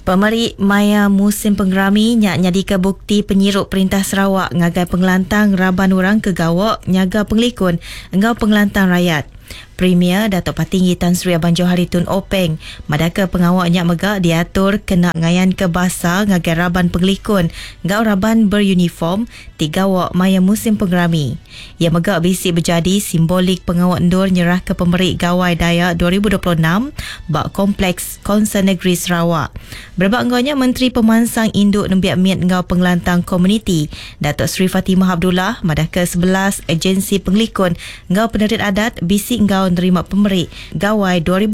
Pemerik maya musim penggerami nyak nyadika bukti penyirup Perintah Sarawak ngagai pengelantang raban orang ke gawak nyaga penglikun engau pengelantang rakyat. Premier Datuk Patinggi Tan Sri Abang Johari Tun Openg madaka pengawak nyak megak diatur kena ngayan ke basa ngagai raban penglikun ngau raban beruniform tiga wak maya musim penggerami. Ia megak bisi berjadi simbolik pengawak endur nyerah ke pemerik gawai Dayak 2026 bak Kompleks Konsen Negeri Sarawak. Berbak engaunya Menteri Pemansang Induk Nembiak Miat engau pengelantang komuniti Datuk Sri Fatimah Abdullah madaka 11 agensi penglikun engau penerit adat bisi engau nerima pemerik gawai 2026